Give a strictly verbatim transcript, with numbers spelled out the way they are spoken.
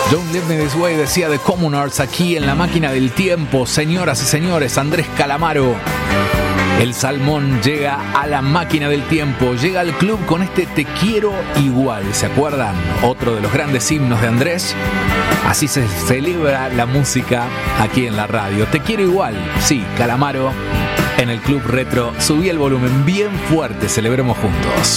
Don't Leave Me This Way, decía The Commoners aquí en La Máquina del Tiempo. Señoras y señores, Andrés Calamaro, el salmón, llega a La Máquina del Tiempo, llega al club con este Te Quiero Igual. ¿Se acuerdan? Otro de los grandes himnos de Andrés. Así se celebra la música aquí en la radio. Te Quiero Igual, sí, Calamaro en el Club Retro. Subí el volumen bien fuerte, celebremos juntos.